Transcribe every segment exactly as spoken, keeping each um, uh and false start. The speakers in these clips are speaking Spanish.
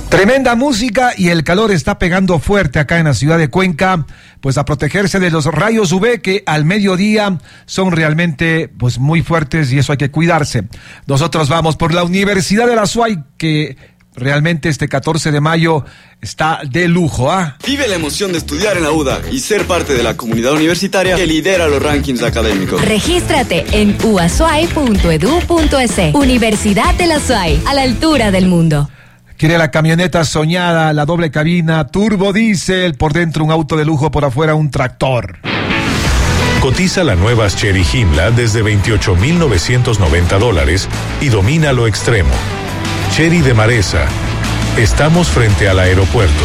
Tremenda música y el calor está pegando fuerte acá en la ciudad de Cuenca, pues a protegerse de los rayos U V que al mediodía son realmente pues muy fuertes y eso hay que cuidarse. Nosotros vamos por la Universidad de la SUAY, que realmente este catorce de mayo está de lujo, ¿ah? Vive la emoción de estudiar en la U D A y ser parte de la comunidad universitaria que lidera los rankings académicos. Regístrate en u a s u a y punto e d u punto e s. Universidad de la SUAY, a la altura del mundo. Quiere la camioneta soñada, la doble cabina, turbo diésel, por dentro un auto de lujo, por afuera un tractor. Cotiza la nueva Chery Himla desde veintiocho mil novecientos noventa dólares y domina lo extremo. Chery de Maresa. Estamos frente al aeropuerto.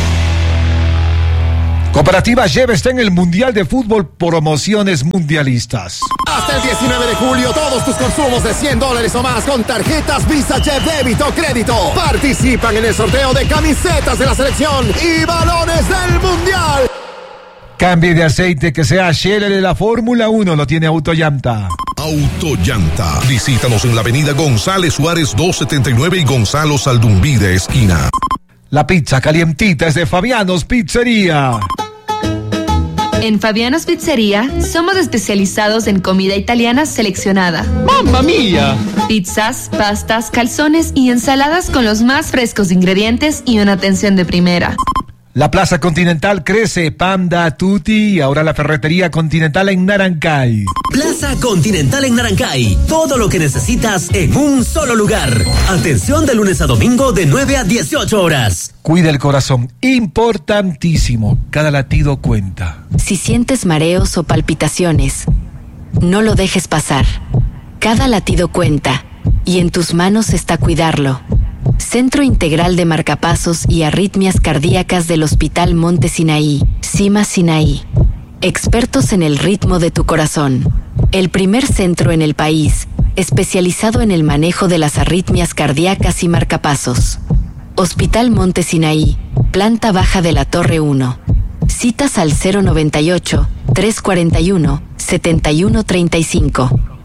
Cooperativa Lleve está en el Mundial de Fútbol, promociones mundialistas. Hasta el diecinueve de julio, todos tus consumos de cien dólares o más con tarjetas Visa Jet Débito o Crédito participan en el sorteo de camisetas de la selección y balones del Mundial. Cambie de aceite, que sea Shell de la Fórmula uno, lo tiene Autollanta. Autollanta. Visítanos en la avenida González Suárez doscientos setenta y nueve y Gonzalo Saldumbide, esquina. La pizza calientita es de Fabianos Pizzería. En Fabianos Pizzería somos especializados en comida italiana seleccionada. ¡Mamma mía! Pizzas, pastas, calzones y ensaladas con los más frescos ingredientes y una atención de primera. La Plaza Continental crece, Panda, Tutti y ahora la Ferretería Continental en Narancay. Plaza Continental en Narancay. Todo lo que necesitas en un solo lugar. Atención de lunes a domingo de nueve a dieciocho horas. Cuida el corazón, importantísimo. Cada latido cuenta. Si sientes mareos o palpitaciones, no lo dejes pasar. Cada latido cuenta y en tus manos está cuidarlo. Centro Integral de Marcapasos y Arritmias Cardíacas del Hospital Monte Sinaí, Cima Sinaí. Expertos en el ritmo de tu corazón. El primer centro en el país especializado en el manejo de las arritmias cardíacas y marcapasos. Hospital Monte Sinaí, planta baja de la Torre uno. Citas al cero noventa y ocho, trescientos cuarenta y uno, setenta y uno treinta y cinco.